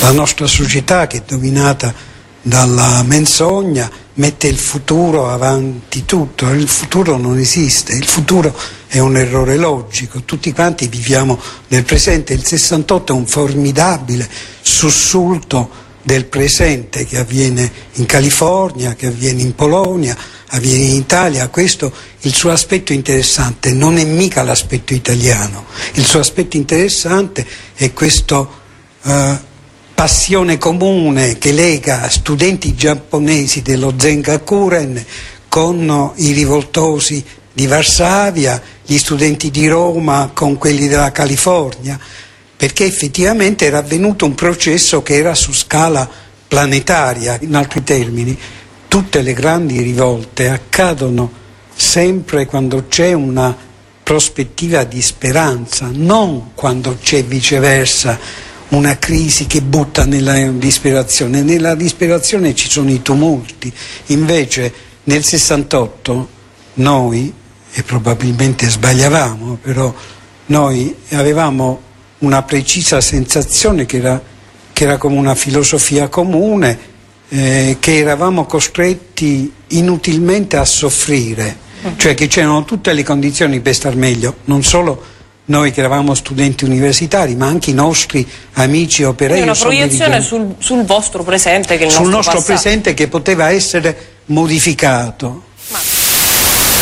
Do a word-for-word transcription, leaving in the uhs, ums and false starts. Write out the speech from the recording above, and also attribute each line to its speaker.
Speaker 1: la nostra società, che è dominata dalla menzogna, mette il futuro avanti tutto. Il futuro non esiste, il futuro è un errore logico, tutti quanti viviamo nel presente. Il sessantotto è un formidabile sussulto del presente che avviene in California, che avviene in Polonia, avviene in Italia. Questo, il suo aspetto interessante non è mica l'aspetto italiano, il suo aspetto interessante è questo eh, passione comune che lega studenti giapponesi dello Zengakuren con i rivoltosi di Varsavia, gli studenti di Roma con quelli della California, perché effettivamente era avvenuto un processo che era su scala planetaria. In altri termini, tutte le grandi rivolte accadono sempre quando c'è una prospettiva di speranza, non quando c'è viceversa una crisi che butta nella disperazione. Nella disperazione ci sono i tumulti. Invece nel sessantotto noi, e probabilmente sbagliavamo, però noi avevamo una precisa sensazione che era, che era come una filosofia comune, eh, che eravamo costretti inutilmente a soffrire, cioè che c'erano tutte le condizioni per star meglio, non solo noi che eravamo studenti universitari, ma anche i nostri amici operai.
Speaker 2: Quindi una proiezione sul, sul vostro presente, che è il
Speaker 1: sul
Speaker 2: nostro
Speaker 1: nostro
Speaker 2: passato.
Speaker 1: presente, che poteva essere modificato.
Speaker 2: Ma